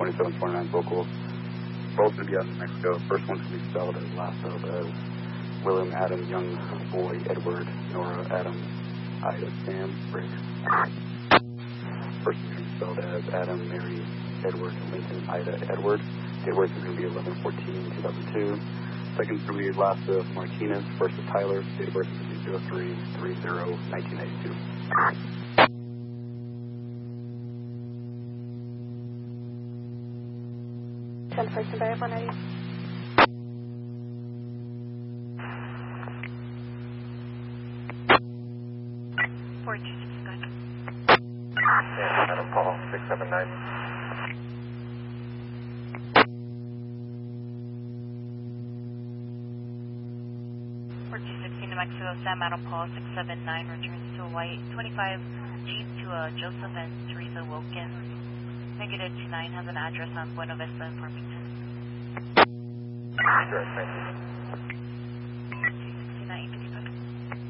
2729 vocal. Both going to be out in New Mexico. First one's going to be spelled as last spelled as William Adam Young Boy Edward Nora Adam Ida Sam Briggs. First one's going to be spelled as Adam Mary Edward Lincoln Ida Edward. Date of birth is going to be 11/14/2002. Second is going to be Lassa Martinez. First is Tyler. Date of birth is going to be 03/30/1992. 10 and verify 190. Adam Paul 679. 4216 New Mexico, Sam Adam Paul 679 returns to a white 25 Jeep to Joseph and Teresa Wilkins. Negative 29 has an address on Buena Vista in Farmington. Sure, thank you.